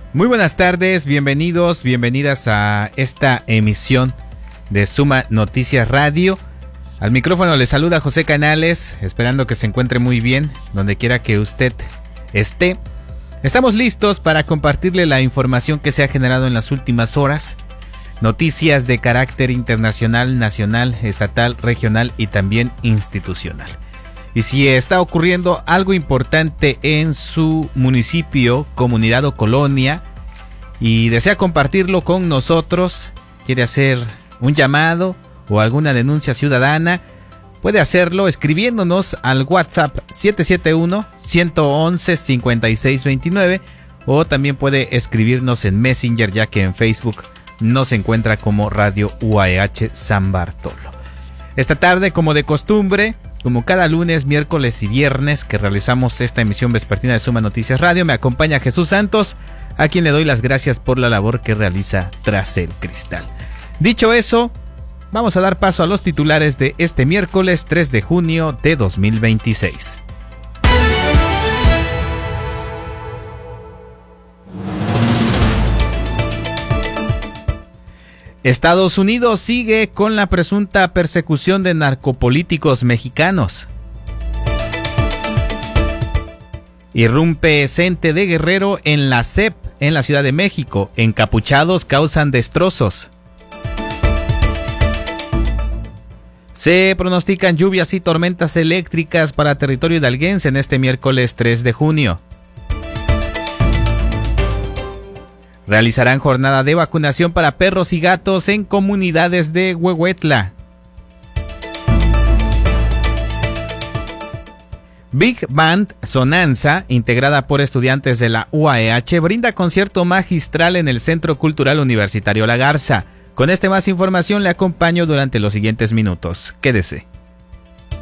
Muy buenas tardes, bienvenidos, bienvenidas a esta emisión de Suma Noticias Radio. Al micrófono le saluda José Canales, esperando que se encuentre muy bien, donde quiera que usted esté. Estamos listos para compartirle la información que se ha generado en las últimas horas. Noticias de carácter internacional, nacional, estatal, regional y también institucional. Y si está ocurriendo algo importante en su municipio, comunidad o colonia y desea compartirlo con nosotros, quiere hacer un llamado o alguna denuncia ciudadana, puede hacerlo escribiéndonos al WhatsApp 771-111-5629 o también puede escribirnos en Messenger, ya que en Facebook nos encuentra como Radio UAEH San Bartolo. Esta tarde, como de costumbre, como cada lunes, miércoles y viernes que realizamos esta emisión vespertina de Suma Noticias Radio, me acompaña Jesús Santos, a quien le doy las gracias por la labor que realiza tras el cristal. Dicho eso, vamos a dar paso a los titulares de este miércoles 3 de junio de 2026. Estados Unidos sigue con la presunta persecución de narcopolíticos mexicanos. Irrumpe CENTE de Guerrero en la CEP, en la Ciudad de México. Encapuchados causan destrozos. Se pronostican lluvias y tormentas eléctricas para territorio hidalguense en este miércoles 3 de junio. Realizarán jornada de vacunación para perros y gatos en comunidades de Huehuetla. Big Band Sonanza, integrada por estudiantes de la UAEH, brinda concierto magistral en el Centro Cultural Universitario La Garza. Con más información le acompaño durante los siguientes minutos. Quédese.